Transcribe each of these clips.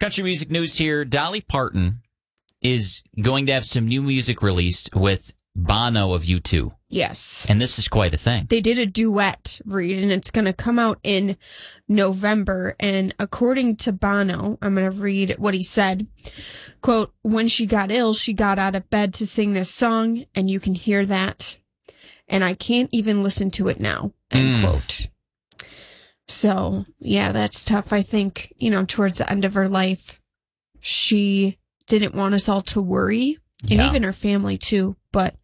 Country music news here. Dolly Parton is going to have some new music released with Bono of U2. Yes. And this is quite a thing. They did a duet, Reed, and it's going to come out in November. And according to Bono, I'm going to read what he said. Quote, when she got ill, she got out of bed to sing this song, and you can hear that. And I can't even listen to it now, end quote. So, yeah, that's tough. I think, towards the end of her life, she didn't want us all to worry, and even her family too. But,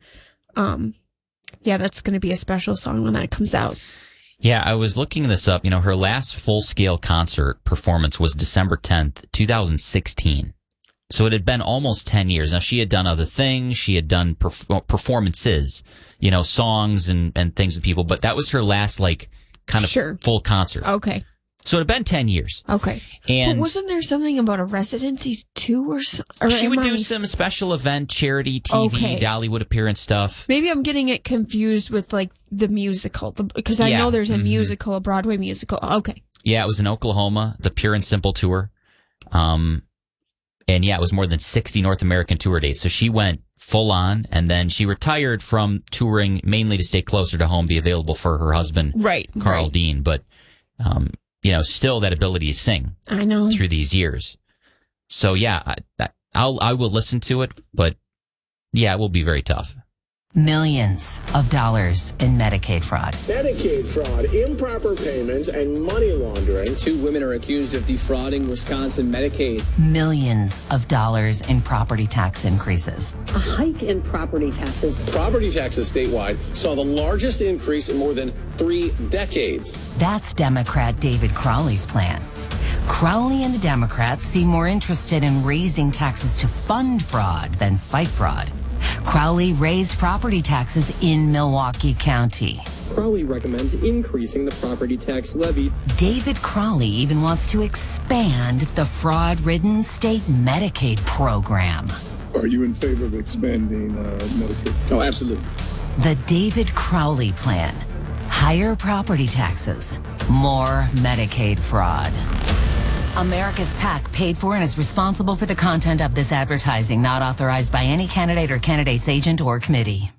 yeah, that's going to be a special song when that comes out. Yeah, I was looking this up. Her last full-scale concert performance was December 10th, 2016. So it had been almost 10 years. Now, she had done other things. She had done performances, songs and things with people. But that was her last, kind of full concert. Okay. So it had been 10 years. Okay. And but wasn't there something about a residencies too or something? She would do some special event, charity, TV, Dolly would appear and stuff. Maybe I'm getting it confused with the musical because I know there's a musical, a Broadway musical. Okay. Yeah, it was in Oklahoma, the Pure and Simple tour. And yeah, it was more than 60 North American tour dates. So she went full on, and then she retired from touring mainly to stay closer to home, be available for her husband, Carl Dean. But, still that ability to sing. I know. Through these years. So yeah, I will listen to it, but yeah, it will be very tough. Millions of dollars in Medicaid fraud. Medicaid fraud, improper payments, and money laundering. 2 women are accused of defrauding Wisconsin Medicaid. Millions of dollars in property tax increases. A hike in property taxes. Property taxes statewide saw the largest increase in more than 3 decades. That's Democrat David Crowley's plan. Crowley and the Democrats seem more interested in raising taxes to fund fraud than fight fraud. Crowley raised property taxes in Milwaukee County. Crowley recommends increasing the property tax levy. David Crowley even wants to expand the fraud-ridden state Medicaid program. Are you in favor of expanding Medicaid? Oh, absolutely. The David Crowley plan. Higher property taxes, more Medicaid fraud. America's PAC paid for and is responsible for the content of this advertising, not authorized by any candidate or candidate's agent or committee.